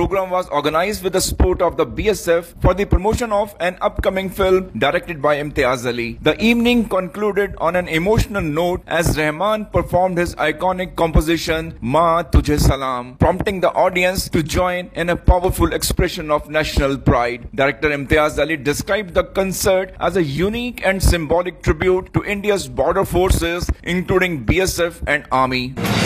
program was organized with the support of the BSF for the promotion of an upcoming film directed by Imtiaz Ali. The evening concluded on an emotional note as Rahman performed his iconic composition Ma Tujhe Salam, prompting the audience to join in a powerful expression of national pride. Director Imtiaz Ali described the concert as a unique and symbolic tribute to India's border forces, including BSF and Army.